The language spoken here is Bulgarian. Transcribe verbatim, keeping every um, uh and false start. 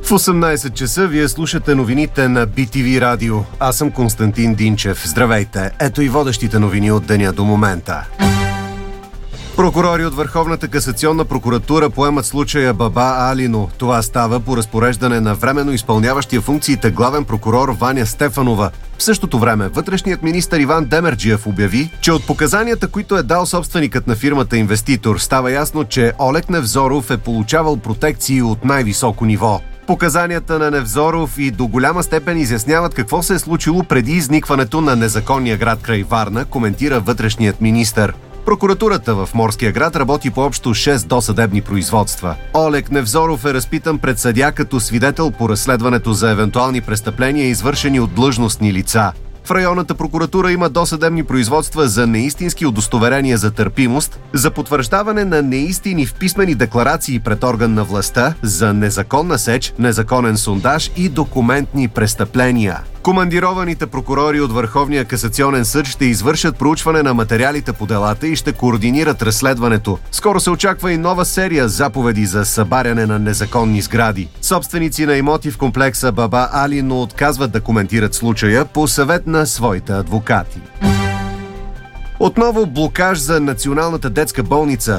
В осемнайсет часа вие слушате новините на Би Ти Ви Радио. Аз съм Константин Динчев. Здравейте! Ето и водещите новини от деня до момента. Прокурори от Върховната касационна прокуратура поемат случая Баба Алино. Това става по разпореждане на временно изпълняващия функциите главен прокурор Ваня Стефанова. В същото време вътрешният министър Иван Демерджиев обяви, че от показанията, които е дал собственикът на фирмата инвеститор, става ясно, че Олег Невзоров е получавал протекции от най-високо ниво. Показанията на Невзоров и до голяма степен изясняват какво се е случило преди изникването на незаконния град край Варна, коментира вътрешният министър. Прокуратурата в Морския град работи по общо шест досъдебни производства. Олег Невзоров е разпитан пред съдия като свидетел по разследването за евентуални престъпления, извършени от длъжностни лица. В районната прокуратура има досъдебни производства за неистински удостоверения за търпимост, за потвърждаване на неистини в писмени декларации пред орган на властта, за незаконна сеч, незаконен сондаж и документни престъпления. Командированите прокурори от Върховния касационен съд ще извършат проучване на материалите по делата и ще координират разследването. Скоро се очаква и нова серия заповеди за събаряне на незаконни сгради. Собственици на имоти в комплекса Баба Алино отказват да коментират случая по съвет на своите адвокати. Отново блокаж за Националната детска болница.